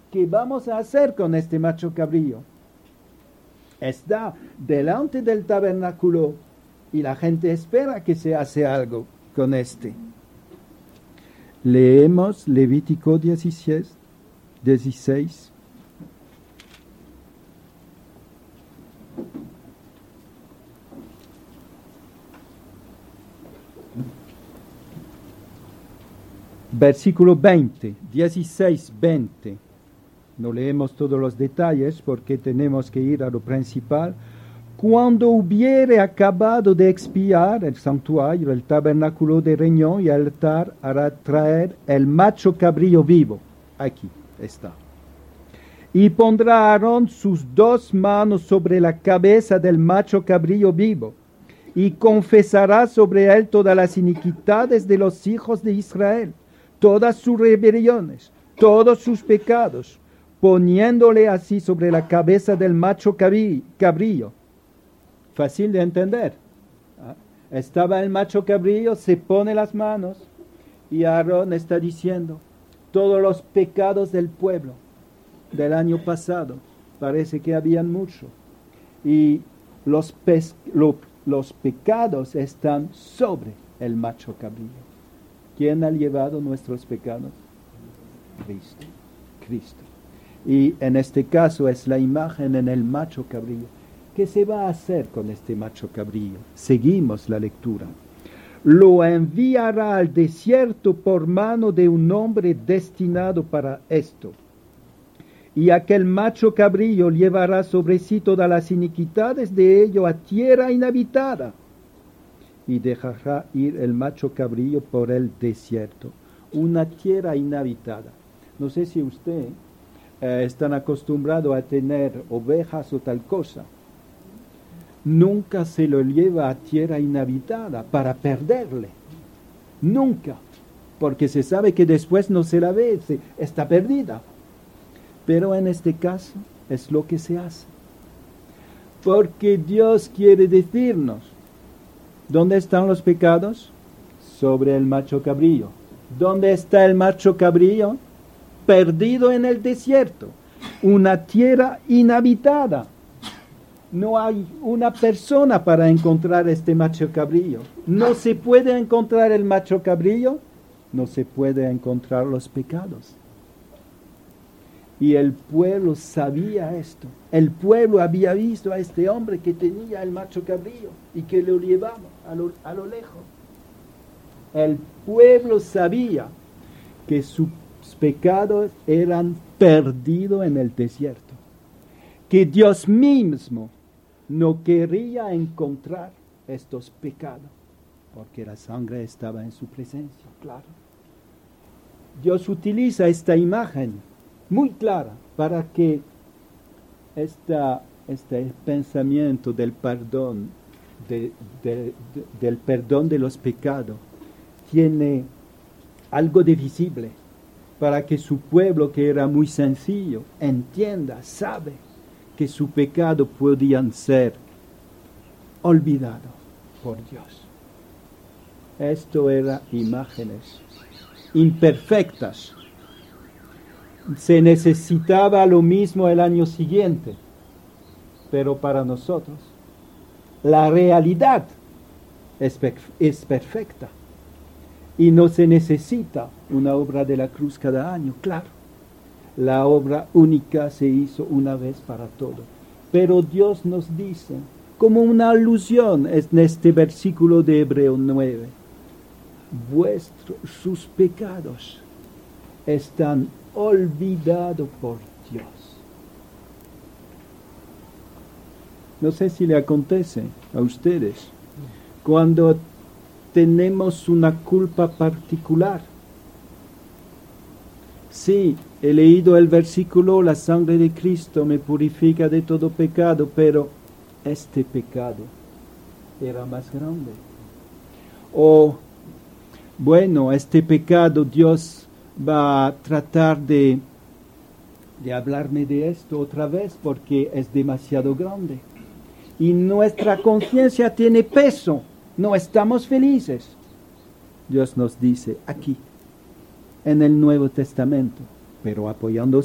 ¿qué vamos a hacer con este macho cabrío? Está delante del tabernáculo y la gente espera que se hace algo con este. Leemos Levítico 16. Versículo 20, 16, 20. No leemos todos los detalles porque tenemos que ir a lo principal. Cuando hubiere acabado de expiar el santuario, el tabernáculo de reunión y el altar, hará traer el macho cabrío vivo. Aquí está. Y pondrá Aarón sus 2 manos sobre la cabeza del macho cabrío vivo, y confesará sobre él todas las iniquidades de los hijos de Israel, todas sus rebeliones, todos sus pecados, poniéndole así sobre la cabeza del macho cabrío. Fácil de entender. Estaba el macho cabrío, se pone las manos y Aarón está diciendo todos los pecados del pueblo del año pasado. Parece que habían mucho. Y los pecados están sobre el macho cabrío. ¿Quién ha llevado nuestros pecados? Cristo. Y en este caso es la imagen en el macho cabrío. ¿Qué se va a hacer con este macho cabrío? Seguimos la lectura. Lo enviará al desierto por mano de un hombre destinado para esto. Y aquel macho cabrío llevará sobre sí todas las iniquidades de ello a tierra inhabitada. Y dejará ir el macho cabrío por el desierto. Una tierra inhabitada. No sé si usted están acostumbrado a tener ovejas o tal cosa. Nunca se lo lleva a tierra inhabitada para perderle. Nunca. Porque se sabe que después no se la ve, está perdida. Pero en este caso es lo que se hace. Porque Dios quiere decirnos, ¿dónde están los pecados? Sobre el macho cabrío. ¿Dónde está el macho cabrío? Perdido en el desierto. Una tierra inhabitada. No hay una persona para encontrar este macho cabrío. No se puede encontrar el macho cabrío, no se puede encontrar los pecados. Y el pueblo sabía esto. El pueblo había visto a este hombre que tenía el macho cabrío y que lo llevaba a lo lejos. El pueblo sabía que sus pecados eran perdidos en el desierto. Que Dios mismo no quería encontrar estos pecados, porque la sangre estaba en su presencia, claro. Dios utiliza esta imagen muy clara para que este pensamiento del perdón, del perdón de los pecados, tiene algo de visible, para que su pueblo, que era muy sencillo, entienda, sabe que su pecado podían ser olvidados por Dios. Esto eran imágenes imperfectas. Se necesitaba lo mismo el año siguiente, pero para nosotros la realidad es perfecta y no se necesita una obra de la cruz cada año, claro. La obra única se hizo una vez para todo. Pero Dios nos dice, como una alusión en este versículo de Hebreo 9, sus pecados están olvidados por Dios. No sé si le acontece a ustedes, cuando tenemos una culpa particular. Sí, he leído el versículo, la sangre de Cristo me purifica de todo pecado, pero este pecado era más grande. O, bueno, este pecado Dios va a tratar de hablarme de esto otra vez porque es demasiado grande. Y nuestra conciencia tiene peso, no estamos felices. Dios nos dice aquí, en el Nuevo Testamento, pero apoyándose